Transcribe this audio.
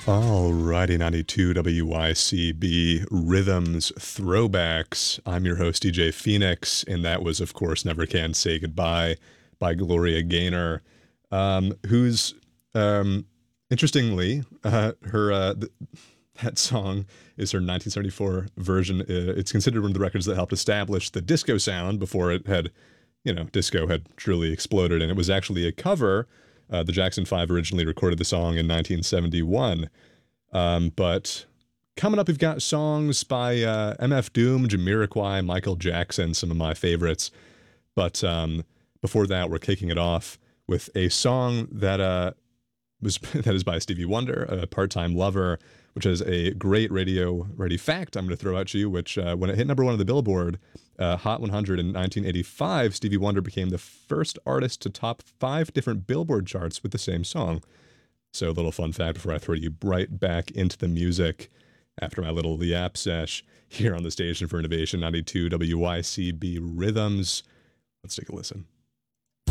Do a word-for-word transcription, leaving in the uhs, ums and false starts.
Alrighty, ninety-two W Y C B Rhythms Throwbacks. I'm your host, D J Phoenix, and that was, of course, Never Can Say Goodbye by Gloria Gaynor, um, who's, um, interestingly, uh, her uh, th- that song is her nineteen seventy-four version. Uh, It's considered one of the records that helped establish the disco sound before it had, you know, disco had truly exploded, and it was actually a cover. Uh, the Jackson Five originally recorded the song in nineteen seventy-one. Um, but coming up, we've got songs by uh, M F Doom, Jamiroquai, Michael Jackson, some of my favorites. But um, before that, we're kicking it off with a song that uh, was that is by Stevie Wonder, a part-time lover, which is a great radio ready fact I'm going to throw at you. Which uh, when it hit number one on the Billboard uh, Hot one hundred in nineteen eighty-five, Stevie Wonder became the first artist to top five different Billboard charts with the same song. So a little fun fact before I throw you right back into the music after my little yap sesh here on the Station for Innovation, ninety-two W Y C B Rhythms. Let's take a listen.